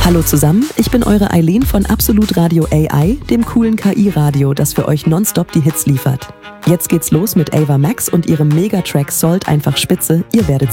Hallo zusammen, ich bin eure Eileen von Absolut Radio AI, dem coolen KI-Radio, das für euch nonstop die Hits liefert. Jetzt geht's los mit Ava Max und ihrem Megatrack Salt einfach spitze, ihr werdet